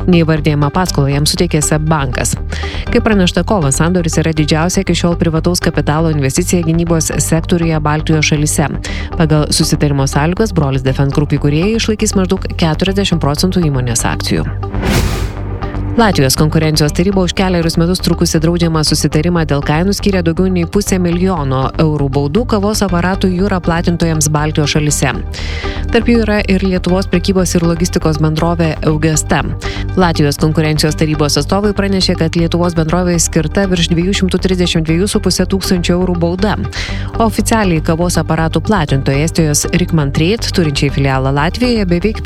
Neįvardėjimą paskolą jam suteikė SEB bankas. Kaip pranešta kovo, sandoris yra didžiausia iki šiol privataus kapitalo investicija gynybos sektoriuje Baltijos šalyse. Pagal susitarimo sąlygas brolis Defense Group įkūrėjai išlaikys maždaug 40% įmonės akcijų. Latvijos konkurencijos taryba už kelerius metus trukusi draudžiamą susitarimą dėl kainų skyrė daugiau nei 500 000 eurų baudų kavos aparatų Jura platintojams Baltijos šalyse. Tarp jų yra ir Lietuvos prekybos ir logistikos bendrovė EUGESTA. Latvijos konkurencijos tarybos atstovai pranešė, kad Lietuvos bendrovė skirta virš 232,5 tūkstančių eurų bauda. Oficialiai kavos aparatų platintoje Estijos Rickman Trade, turinčiai filialą Latvijoje, beveik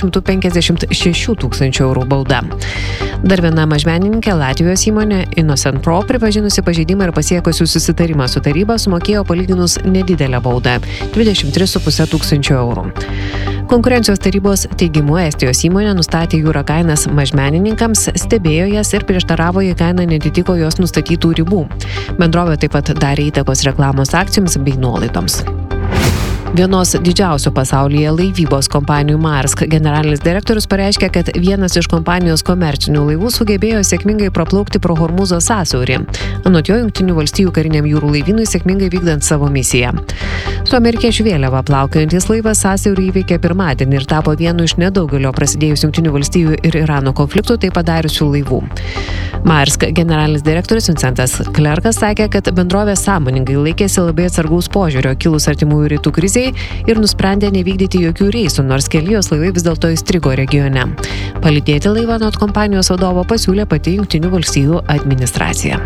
256 tūkstančių eurų bauda. Dar viena mažmenininkė Latvijos įmonė Innocent Pro, pripažinusi pažeidimą ir pasiekusių susitarimą su taryba, sumokėjo palyginus nedidelę baudą – 23,5 tūkstančių eurų. Konkurencijos tarybos teigimu Estijos įmonė nustatė Jura kainas mažmenininkams, stebėjo jas ir prieštaravo, jei kaina neatitiko jos nustatytų ribų. Bendrovė taip pat darė įtakos reklamos akcijoms bei nuolaidoms. Vienos didžiausių pasaulyje laivybos kompanijų Maersk generalinis direktorius pareiškė, kad vienas iš kompanijos komercinių laivų sugebėjo sėkmingai praplaukti pro Hormuzo sąsiaurį. Anot jo, Jungtinių valstijų kariniam jūrų laivynui sėkmingai vykdant savo misiją. Su amerikiečių vėliava plaukiojantis laivas sąsiaurį įveikė pirmadienį ir tapo vienu iš nedaugelio prasidėjus Jungtinių valstijų ir Irano konfliktų tai padariusių laivų. Maersk generalinis direktorius Vincentas Klerkas sakė, kad bendrovė sąmoningai laikėsi labai atsargaus požiūrio kilus artimųjų rytų krizei ir nusprendė nevykdyti jokių reisų, nors keli jos laivai vis dėlto įstrigo regione. Palydėti laivą anot kompanijos vadovo pasiūlė pati Jungtinių valstijų administracija.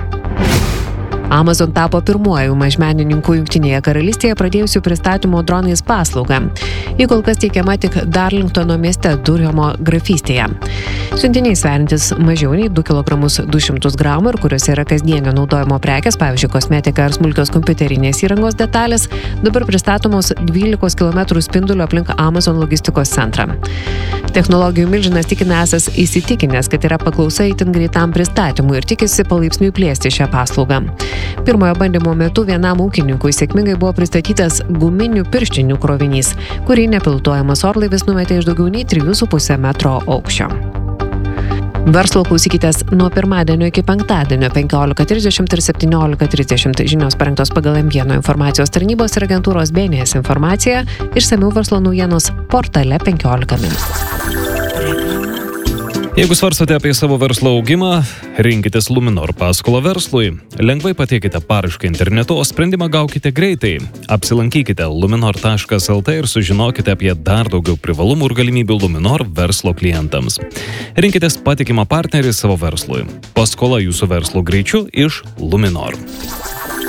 Amazon tapo pirmuoju mažmenininku Jungtinėje karalystėje pradėjusiu pristatymo dronais paslaugą. Ji kol kas teikiama tik Darlingtono mieste Durhamo grafystėje. Siuntiniai sveriantis mažiau nei 2 kg 200 g ir kuriuose yra kasdienio naudojimo prekės, pavyzdžiui, kosmetika ar smulkios kompiuterinės įrangos detalės, dabar pristatomos 12 km spinduliu aplink Amazon logistikos centrą. Technologijų milžinas tikina esąs įsitikinęs, kad yra paklausa itin greitam pristatymui ir tikisi palaipsniui plėsti šią paslaugą. Pirmojo bandymo metu vienam ūkininkui sėkmingai buvo pristatytas guminių pirštinių krovinys, kurį nepilotuojamas orlaivis numetė iš daugiau nei 3,5 metro aukščio. Verslo klausykitės nuo pirmadienio iki penktadienio 15:30 ir 17:30. Žinios parengtos pagal M1 informacijos tarnybos ir agentūros BNS informaciją, išsamiau verslo naujienos portale 15 min. Jeigu svarstote apie savo verslo augimą, rinkitės Luminor paskolą verslui. Lengvai pateikite paraišką internetu, o sprendimą gaukite greitai. Apsilankykite luminor.lt ir sužinokite apie dar daugiau privalumų ir galimybių Luminor verslo klientams. Rinkitės patikimą partnerį savo verslui. Paskola jūsų verslo greičiu iš Luminor.